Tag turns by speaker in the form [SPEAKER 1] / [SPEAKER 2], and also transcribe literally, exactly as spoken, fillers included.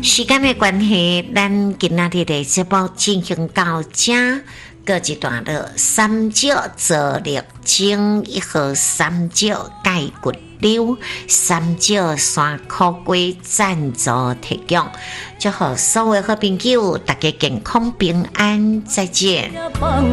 [SPEAKER 1] 时间的关系，咱今仔日的节目进行到这，过一段落。三角做力精一号三角钙骨溜，三角山苦龟赞助提供，祝福所有好朋友大家健康平安，再见。